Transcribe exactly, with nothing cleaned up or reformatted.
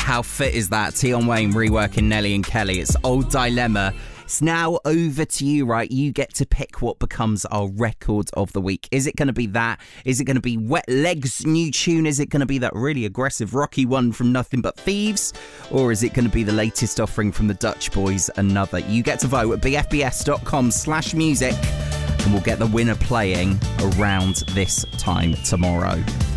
how fit is that? Tion Wayne reworking Nelly and Kelly. It's Old Dilemma. It's now over to you, right? You get to pick what becomes our record of the week. Is it going to be that? Is it going to be Wet Legs' new tune? Is it going to be that really aggressive, rocky one from Nothing But Thieves? Or is it going to be the latest offering from the Dutch Boys, Another? You get to vote at bfbs.com slash music, and we'll get the winner playing around this time tomorrow.